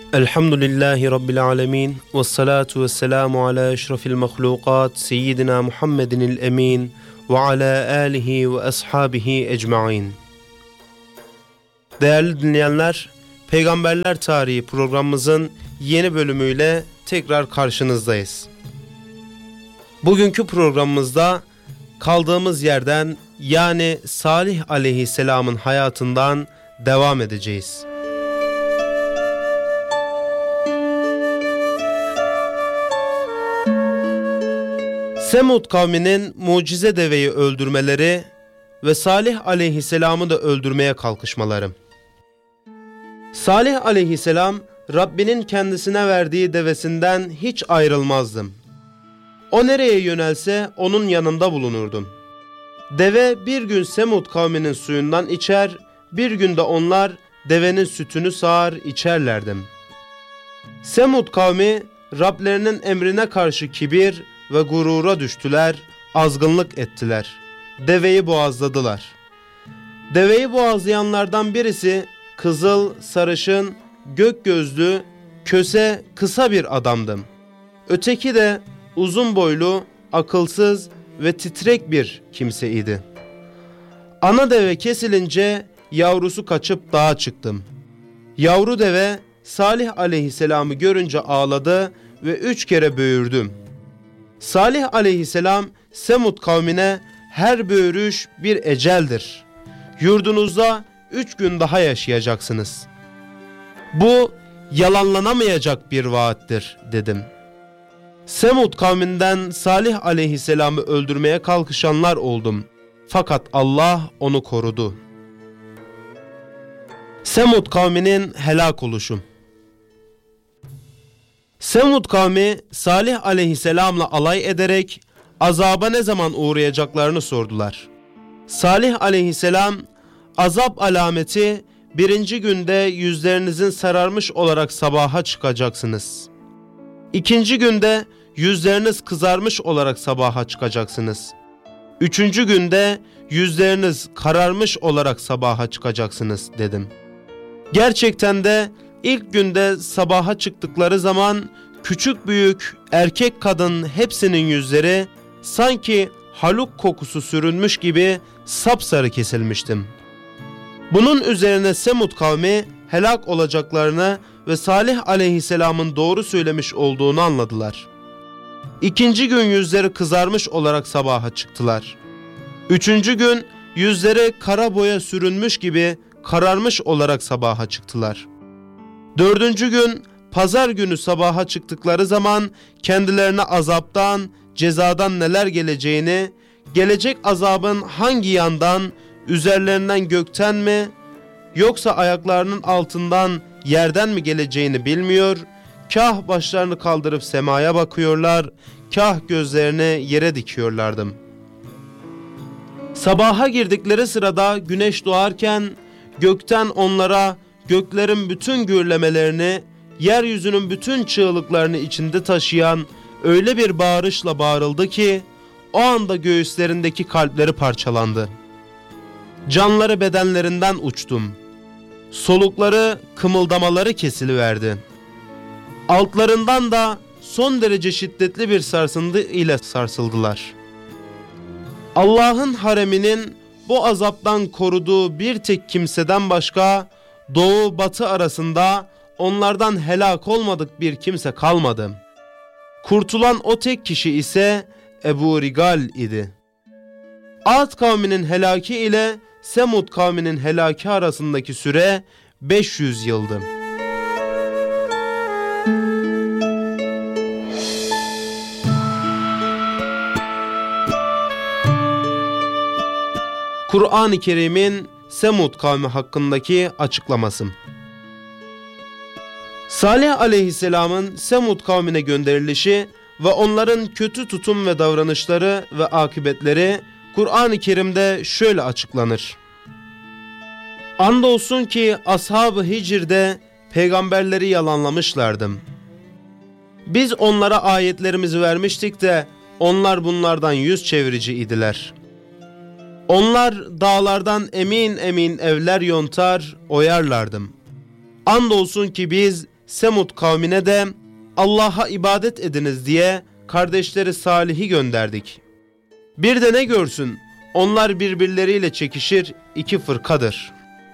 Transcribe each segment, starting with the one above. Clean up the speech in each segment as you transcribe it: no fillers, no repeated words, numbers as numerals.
Elhamdülillahi Rabbil alemin. Vessalatu vesselamu ala eşrafil mahlukat. Seyyidina Muhammedinil emin. Ve ala alihi ve ashabihi ecmain. Değerli dinleyenler, Peygamberler Tarihi programımızın yeni bölümüyle tekrar karşınızdayız. Bugünkü programımızda kaldığımız yerden, yani Salih Aleyhisselam'ın hayatından devam edeceğiz. Semud kavminin mucize deveyi öldürmeleri ve Salih Aleyhisselam'ı da öldürmeye kalkışmaları. Salih Aleyhisselam, Rabbinin kendisine verdiği devesinden hiç ayrılmazdı. O nereye yönelse onun yanında bulunurdum. Deve bir gün Semud kavminin suyundan içer, bir gün de onlar devenin sütünü sağar içerlerdi. Semud kavmi Rablerinin emrine karşı kibir ve gurura düştüler, azgınlık ettiler. Deveyi boğazladılar. Deveyi boğazlayanlardan birisi kızıl, sarışın, gök gözlü, köse, kısa bir adamdı. Öteki de uzun boylu, akılsız ve titrek bir kimseydi. Ana deve kesilince yavrusu kaçıp dağa çıktı. Yavru deve Salih Aleyhisselam'ı görünce ağladı ve 3 kere böğürdü. Salih Aleyhisselam Semud kavmine her böğürüş bir eceldir. Yurdunuzda 3 gün daha yaşayacaksınız. Bu yalanlanamayacak bir vaattir dedim. Semud kavminden Salih Aleyhisselam'ı öldürmeye kalkışanlar oldum. Fakat Allah onu korudu. Semud kavminin helak oluşu. Semud kavmi Salih Aleyhisselam'la alay ederek azaba ne zaman uğrayacaklarını sordular. Salih Aleyhisselam, azap alameti 1. günde yüzlerinizin sararmış olarak sabaha çıkacaksınız. 2. günde yüzleriniz kızarmış olarak sabaha çıkacaksınız. 3. günde yüzleriniz kararmış olarak sabaha çıkacaksınız dedim. Gerçekten de İlk günde sabaha çıktıkları zaman küçük büyük erkek kadın hepsinin yüzleri sanki haluk kokusu sürünmüş gibi sapsarı kesilmiştim. Bunun üzerine Semud kavmi helak olacaklarını ve Salih Aleyhisselam'ın doğru söylemiş olduğunu anladılar. 2. gün yüzleri kızarmış olarak sabaha çıktılar. 3. gün yüzleri kara boya sürünmüş gibi kararmış olarak sabaha çıktılar. 4. gün pazar günü sabaha çıktıkları zaman kendilerine azaptan, cezadan neler geleceğini, gelecek azabın hangi yandan, üzerlerinden gökten mi, yoksa ayaklarının altından yerden mi geleceğini bilmiyor, kah başlarını kaldırıp semaya bakıyorlar, kah gözlerini yere dikiyorlardı. Sabaha girdikleri sırada güneş doğarken gökten onlara göklerin bütün gürlemelerini, yeryüzünün bütün çığlıklarını içinde taşıyan öyle bir bağırışla bağırıldı ki o anda göğüslerindeki kalpleri parçalandı. Canları bedenlerinden uçtum. Solukları, kımıldamaları kesiliverdi. Altlarından da son derece şiddetli bir sarsıntı ile sarsıldılar. Allah'ın hareminin bu azaptan koruduğu bir tek kimseden başka doğu batı arasında onlardan helak olmadık bir kimse kalmadı. Kurtulan o tek kişi ise Ebu Rigal idi. Ad kavminin helaki ile Semud kavminin helaki arasındaki süre 500 yıldı. Kur'an-ı Kerim'in Semud kavmi hakkındaki açıklaması. Salih Aleyhisselam'ın Semud kavmine gönderilişi ve onların kötü tutum ve davranışları ve akıbetleri Kur'an-ı Kerim'de şöyle açıklanır. Andolsun ki Ashab-ı Hicr'de peygamberleri yalanlamışlardı. Biz onlara ayetlerimizi vermiştik de onlar bunlardan yüz çevirici idiler. Onlar dağlardan emin emin evler yontar, oyarlardı. Andolsun ki biz Semud kavmine de Allah'a ibadet ediniz diye kardeşleri Salih'i gönderdik. Bir de ne görsün, onlar birbirleriyle çekişir, iki fırkadır.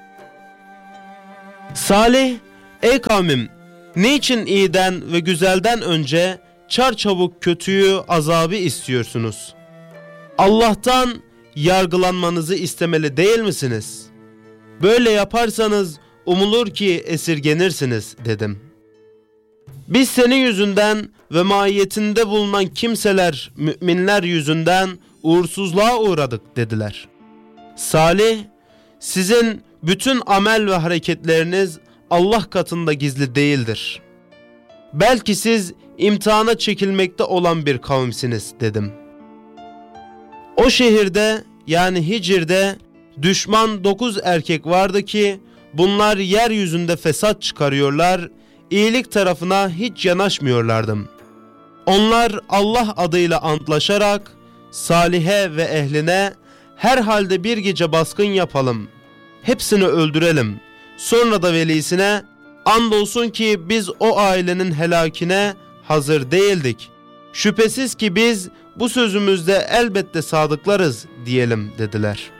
Salih, ey kavmim, niçin iyiden ve güzelden önce çarçabuk kötüyü, azabı istiyorsunuz? Allah'tan yargılanmanızı istemeli değil misiniz? Böyle yaparsanız umulur ki esirgenirsiniz dedim. Biz senin yüzünden ve mahiyetinde bulunan kimseler, müminler yüzünden uğursuzluğa uğradık dediler. Salih, sizin bütün amel ve hareketleriniz Allah katında gizli değildir. Belki siz imtihana çekilmekte olan bir kavimsiniz dedim. O şehirde yani Hicr'de düşman 9 erkek vardı ki bunlar yeryüzünde fesat çıkarıyorlar, iyilik tarafına hiç yanaşmıyorlardı. Onlar Allah adıyla antlaşarak Salih'e ve ehline herhalde bir gece baskın yapalım, hepsini öldürelim, sonra da velisine andolsun ki biz o ailenin helakine hazır değildik. Şüphesiz ki biz bu sözümüzde elbette sadıklarız diyelim dediler.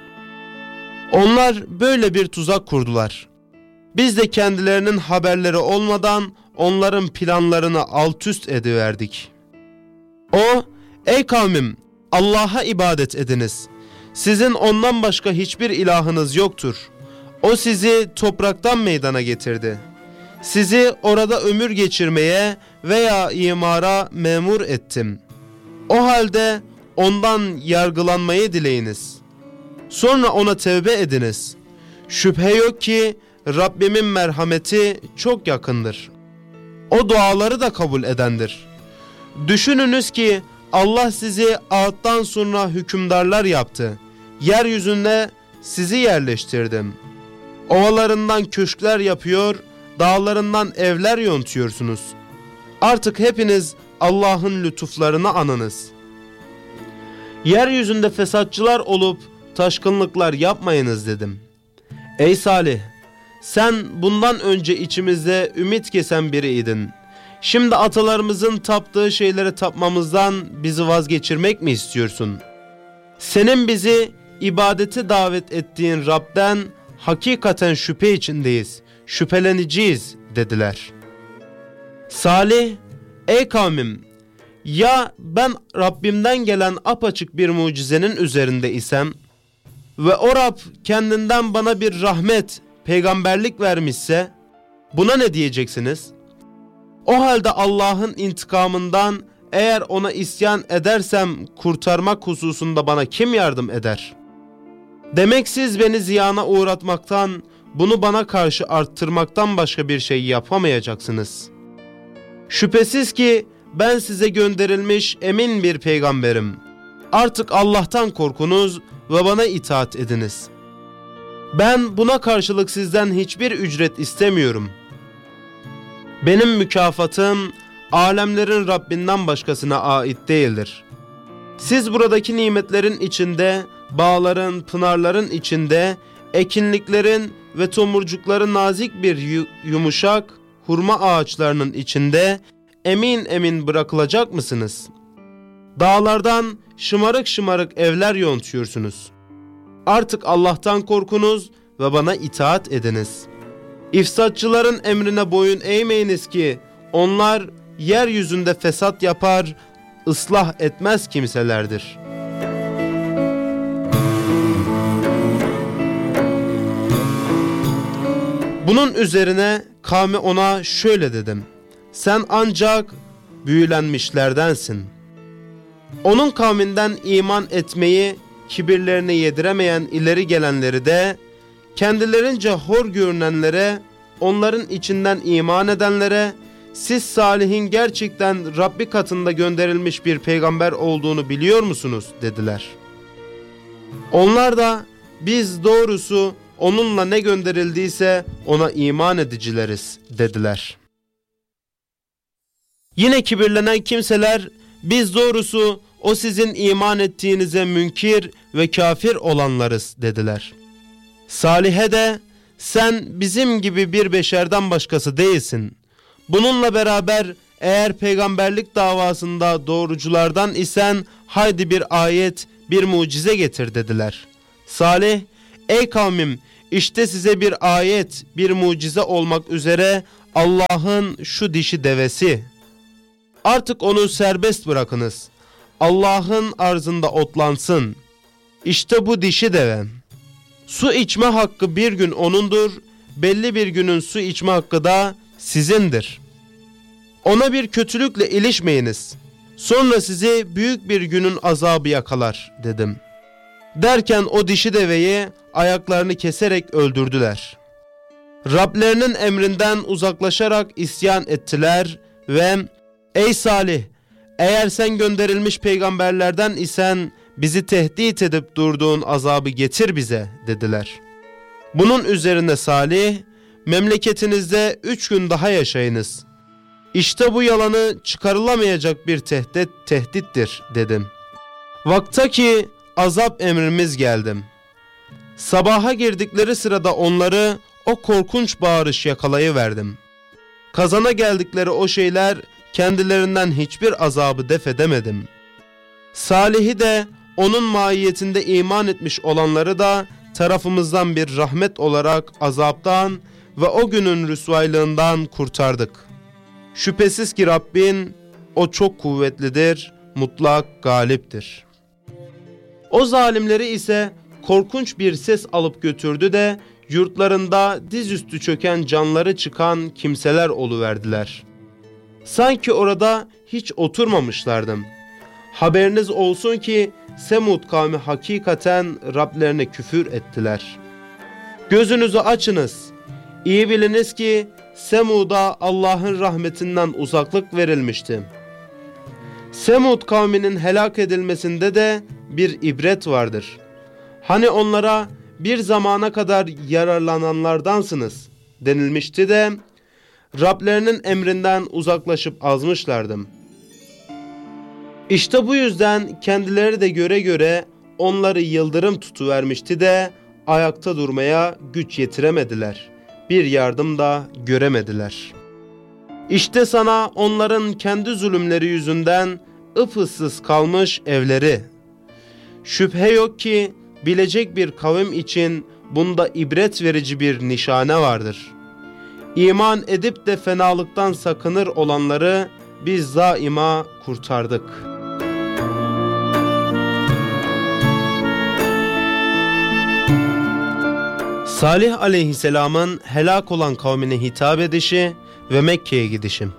Onlar böyle bir tuzak kurdular. Biz de kendilerinin haberleri olmadan onların planlarını alt üst ediverdik. O, ey kavmim, Allah'a ibadet ediniz. Sizin ondan başka hiçbir ilahınız yoktur. O sizi topraktan meydana getirdi. Sizi orada ömür geçirmeye veya imara memur ettim. O halde ondan yargılanmayı dileyiniz. Sonra ona tevbe ediniz. Şüphe yok ki Rabbimin merhameti çok yakındır. O duaları da kabul edendir. Düşününüz ki Allah sizi ağıttan sonra hükümdarlar yaptı. Yeryüzüne sizi yerleştirdim. Ovalarından köşkler yapıyor, dağlarından evler yontuyorsunuz. Artık hepiniz Allah'ın lütuflarını anınız. Yeryüzünde fesatçılar olup taşkınlıklar yapmayınız dedim. Ey Salih, sen bundan önce içimizde ümit kesen biriydin. Şimdi atalarımızın taptığı şeylere tapmamızdan bizi vazgeçirmek mi istiyorsun? Senin bizi ibadete davet ettiğin Rab'den hakikaten şüphe içindeyiz, şüpheleneceğiz dediler. Salih, ey kavmim, ya ben Rabbimden gelen apaçık bir mucizenin üzerinde isem ve o Rab kendinden bana bir rahmet, peygamberlik vermişse buna ne diyeceksiniz? O halde Allah'ın intikamından eğer ona isyan edersem kurtarmak hususunda bana kim yardım eder? Demek siz beni ziyana uğratmaktan, bunu bana karşı arttırmaktan başka bir şey yapamayacaksınız. Şüphesiz ki ben size gönderilmiş emin bir peygamberim. Artık Allah'tan korkunuz ve bana itaat ediniz. Ben buna karşılık sizden hiçbir ücret istemiyorum. Benim mükafatım alemlerin Rabbinden başkasına ait değildir. Siz buradaki nimetlerin içinde, bağların, pınarların içinde, ekinliklerin ve tomurcukların nazik bir yumuşak hurma ağaçlarının içinde emin emin bırakılacak mısınız? Dağlardan şımarık şımarık evler yontuyorsunuz. Artık Allah'tan korkunuz ve bana itaat ediniz. İfsatçıların emrine boyun eğmeyiniz ki onlar yeryüzünde fesat yapar, ıslah etmez kimselerdir. Bunun üzerine kavmi ona şöyle dedim: sen ancak büyülenmişlerdensin. Onun kavminden iman etmeyi kibirlerine yediremeyen ileri gelenleri de kendilerince hor görünenlere, onların içinden iman edenlere siz Salih'in gerçekten Rabbi katında gönderilmiş bir peygamber olduğunu biliyor musunuz dediler. Onlar da biz doğrusu onunla ne gönderildiyse ona iman edicileriz dediler. Yine kibirlenen kimseler biz doğrusu o sizin iman ettiğinize münkir ve kafir olanlarız dediler. Salih'e de sen bizim gibi bir beşerden başkası değilsin. Bununla beraber eğer peygamberlik davasında doğruculardan isen haydi bir ayet, bir mucize getir dediler. Salih, ey kavmim, işte size bir ayet, bir mucize olmak üzere Allah'ın şu dişi devesi. Artık onu serbest bırakınız. Allah'ın arzında otlansın. İşte bu dişi deve. Su içme hakkı bir gün onundur, belli bir günün su içme hakkı da sizindir. Ona bir kötülükle ilişmeyiniz. Sonra sizi büyük bir günün azabı yakalar dedim. Derken o dişi deveyi ayaklarını keserek öldürdüler. Rablerinin emrinden uzaklaşarak isyan ettiler ve ey Salih, eğer sen gönderilmiş peygamberlerden isen bizi tehdit edip durduğun azabı getir bize dediler. Bunun üzerine Salih, memleketinizde 3 gün daha yaşayınız. İşte bu yalanı çıkarılamayacak bir tehdittir dedim. Vakta ki azap emrimiz geldi. Sabaha girdikleri sırada onları o korkunç bağırış yakalayıverdim. Kazana geldikleri o şeyler kendilerinden hiçbir azabı def edemedim. Salih'i de onun mahiyetinde iman etmiş olanları da tarafımızdan bir rahmet olarak azaptan ve o günün rüsvaylığından kurtardık. Şüphesiz ki Rabbin o çok kuvvetlidir, mutlak galiptir. O zalimleri ise korkunç bir ses alıp götürdü de yurtlarında dizüstü çöken canları çıkan kimseler oluverdiler. Sanki orada hiç oturmamışlardım. Haberiniz olsun ki Semud kavmi hakikaten Rablerine küfür ettiler. Gözünüzü açınız. İyi biliniz ki Semud'a Allah'ın rahmetinden uzaklık verilmişti. Semud kavminin helak edilmesinde de bir ibret vardır. Hani onlara bir zamana kadar yararlananlardansınız denilmişti de Rablerinin emrinden uzaklaşıp azmışlardım. İşte bu yüzden kendileri de göre göre onları yıldırım tutuvermişti de ayakta durmaya güç yetiremediler. Bir yardım da göremediler. İşte sana onların kendi zulümleri yüzünden ıpıssız kalmış evleri. Şüphe yok ki bilecek bir kavim için bunda ibret verici bir nişane vardır. İman edip de fenalıktan sakınır olanları biz daima kurtardık. Salih aleyhisselamın helak olan kavmine hitap edişi ve Mekke'ye gidişi.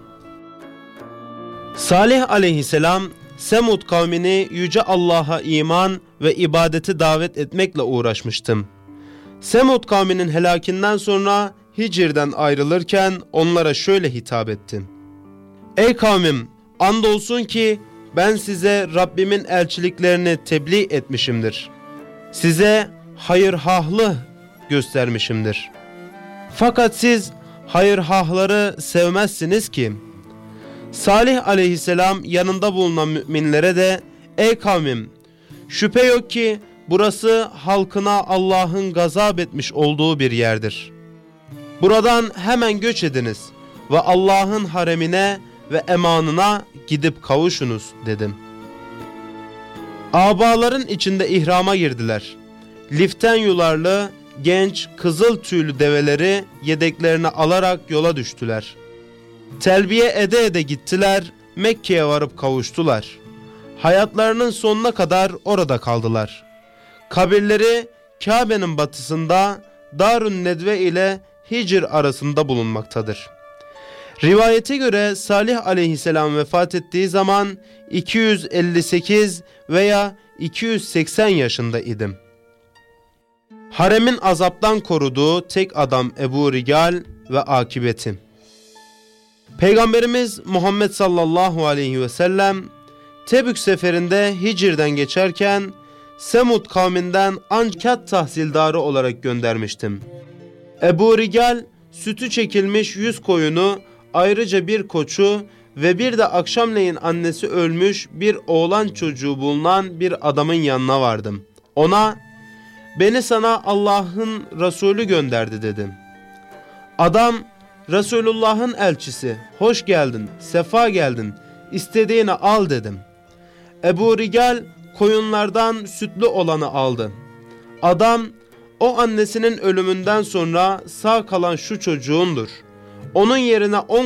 Salih aleyhisselam Semud kavmini yüce Allah'a iman ve ibadeti davet etmekle uğraşmıştım. Semud kavminin helakinden sonra Hicr'den ayrılırken onlara şöyle hitap ettim. Ey kavmim, andolsun ki ben size Rabbimin elçiliklerini tebliğ etmişimdir. Size hayırhahlı göstermişimdir. Fakat siz hayırhahları sevmezsiniz ki. Salih aleyhisselam yanında bulunan müminlere de ey kavmim, şüphe yok ki burası halkına Allah'ın gazap etmiş olduğu bir yerdir. Buradan hemen göç ediniz ve Allah'ın haremine ve emanına gidip kavuşunuz dedim. Abaların içinde ihrama girdiler. Liften yularlı, genç, kızıl tüylü develeri yedeklerine alarak yola düştüler. Telbiye ede ede gittiler, Mekke'ye varıp kavuştular. Hayatlarının sonuna kadar orada kaldılar. Kabirleri Kabe'nin batısında Darun Nedve ile Hicr arasında bulunmaktadır. Rivayete göre Salih aleyhisselam vefat ettiği zaman 258 veya 280 yaşında idim. Haremin azaptan koruduğu tek adam Ebu Rigal ve akibeti. Peygamberimiz Muhammed sallallahu aleyhi ve sellem Tebük seferinde Hicr'den geçerken Semud kavminden ankat tahsildarı olarak göndermiştim. Ebu Rigal sütü çekilmiş 100 koyunu, ayrıca bir koçu ve bir de akşamleyin annesi ölmüş bir oğlan çocuğu bulunan bir adamın yanına vardım. Ona beni sana Allah'ın Resulü gönderdi dedim. Adam Resulullah'ın elçisi, hoş geldin, sefa geldin, istediğini al dedim. Ebu Rigal koyunlardan sütlü olanı aldı. Adam, o annesinin ölümünden sonra sağ kalan şu çocuğundur. Onun yerine 10